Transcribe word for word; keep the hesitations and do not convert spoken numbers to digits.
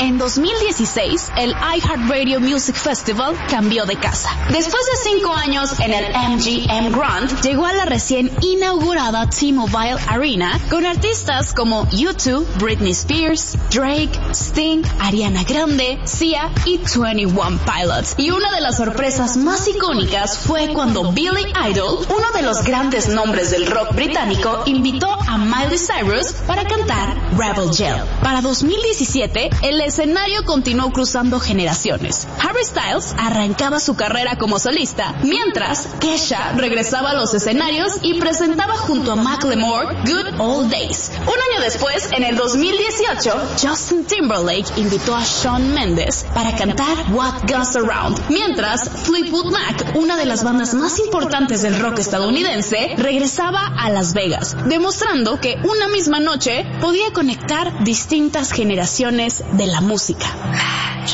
En dos mil dieciséis, el iHeartRadio Music Festival cambió de casa. Después de cinco años en el M G M Grand, llegó a la recién inaugurada T-Mobile Arena con artistas como U dos, Britney Spears, Drake, Sting, Ariana Grande, Sia y veintiuno Pilots. Y una de las sorpresas más icónicas fue cuando Billy Idol, uno de los grandes nombres del rock británico, invitó a Miley Cyrus para cantar Rebel Yell. Para dos mil diecisiete, el escenario continuó cruzando generaciones. Harry Styles arrancaba su carrera como solista, mientras Kesha regresaba a los escenarios y presentaba junto a Macklemore Good Old Days. Un año después, en el dos mil dieciocho, Justin Timberlake invitó a Shawn Mendes para cantar What Goes Around, mientras Fleetwood Mac, una de las bandas más importantes del rock estadounidense, regresaba a Las Vegas, demostrando que una misma noche podía conectar distintas generaciones de la música.